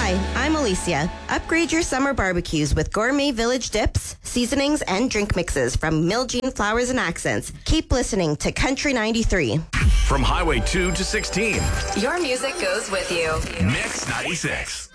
Hi, I'm Alicia. Upgrade your summer barbecues with gourmet village dips, seasonings, and drink mixes from Miljean Flowers and Accents. Keep listening to Country 93. From Highway 2 to 16. Your music goes with you. Mix 96.